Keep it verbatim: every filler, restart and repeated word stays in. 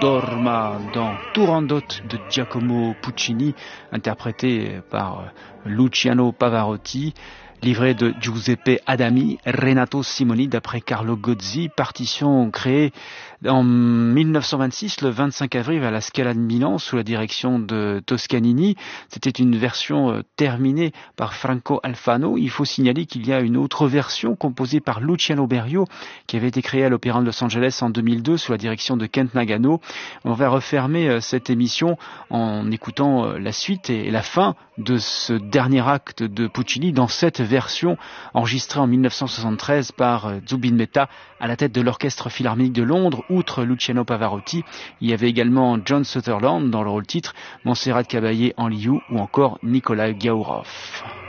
dorma dans Turandot de Giacomo Puccini, interprété par Luciano Pavarotti, livré de Giuseppe Adami, Renato Simoni d'après Carlo Gozzi, partition créée en mille neuf cent vingt-six, le vingt-cinq avril, à la Scala de Milan, sous la direction de Toscanini. C'était une version terminée par Franco Alfano. Il faut signaler qu'il y a une autre version composée par Luciano Berio, qui avait été créée à l'Opéra de Los Angeles en deux mille deux, sous la direction de Kent Nagano. On va refermer cette émission en écoutant la suite et la fin de ce dernier acte de Puccini dans cette version enregistrée en mille neuf cent soixante-treize par Zubin Mehta à la tête de l'Orchestre Philharmonique de Londres. Outre Luciano Pavarotti, il y avait également John Sutherland dans le rôle titre, Montserrat Caballé en liu ou encore Nikolai Gauroff.